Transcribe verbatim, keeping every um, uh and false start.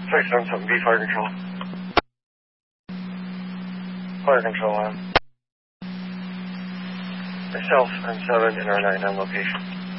six seven seven B, fire control. Fire control on. Myself, I'm seven in our nine nine location.